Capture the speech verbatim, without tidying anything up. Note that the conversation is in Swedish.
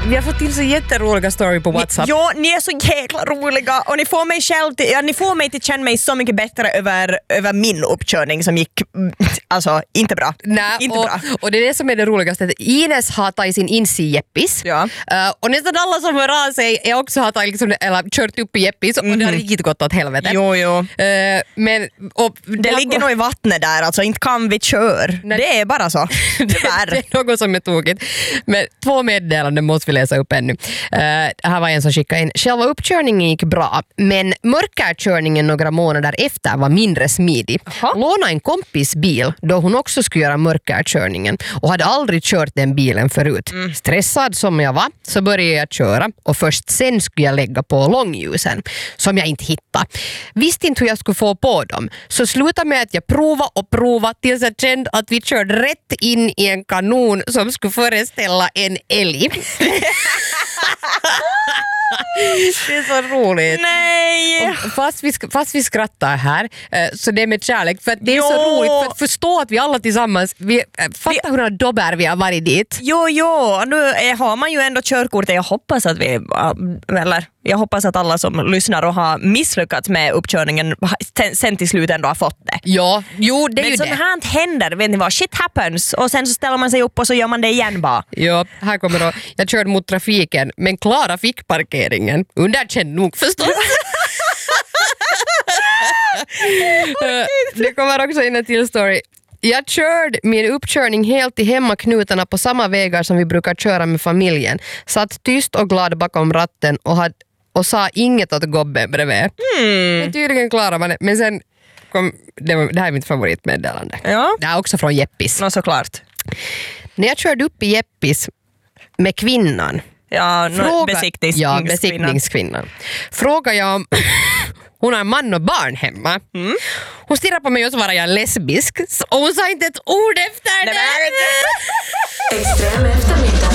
Vi har fått till så jätteroliga story på WhatsApp. Ja, ni är så jäkla roliga och ni får mig själv till, ja, ni får mig till känna mig så mycket bättre över, över min uppkörning som gick alltså inte bra. Nej, inte och, bra. och det är det som är det roligaste. Att Ines har tagit sin insi-jeppis. Ja. Uh, och nästan alla som hör av sig är också har tagit liksom, eller kört upp i jeppis och mm-hmm. det har riktigt gått åt helvete. Jo, jo. Uh, men, och, det, det ligger nog i vattnet där, alltså inte kan vi kör. Nej. Det är bara så. det, det är något som är tokigt. Men två meddelanden måste vi läsa upp ännu. Uh, här var en som skickade in. Själva uppkörningen gick bra, men mörkerkörningen några månader efter var mindre smidig. Aha. Låna en kompis bil då hon också skulle göra mörkerkörningen och hade aldrig kört den bilen förut. Mm. Stressad som jag var så började jag köra och först sen skulle jag lägga på långljusen som jag inte hittade. Visste inte hur jag skulle få på dem så slutade med att jag prova och prova tills jag kände att vi körde rätt in i en kanon som skulle föreställa en älg. Det är så roligt. Nej! Och fast, vi, fast vi skrattar här så det är med kärlek för att det är jo. så roligt för att förstå att vi alla tillsammans vi, fattar hur dobbar vi har varit dit. Jo, jo, nu har man ju ändå körkortet. Jag hoppas att vi eller jag hoppas att alla som lyssnar och har misslyckats med uppkörningen sen till slut ändå har fått det. Ja, jo det är men ju det. Men sånt här händer, vet ni vad? Shit happens och sen så ställer man sig upp och så gör man det igen bara. Ja, här kommer då. Jag körde mot trafiken men Klara fick parkeringen. Underkänd nog förstås. Det kommer också in en till story. Jag körde min uppkörning helt i hemmaknutarna på samma vägar som vi brukar köra med familjen. Satt tyst och glad bakom ratten och, hade, och sa inget åt gobben bredvid. Mm. Men tydligen klarar man det. Men sen kom, det, var, det här är mitt favoritmeddelande. Ja. Det är också från Jeppis. Nå, såklart. När jag körde upp i Jeppis med kvinnan. Ja, fråga, besiktnings- ja besiktningskvinnan. Frågar jag om hon har man och barn hemma. Mm. Hon stirrar på mig och svarar jag lesbisk. Och hon sa inte ett ord efter det. Extrem eftermiddag.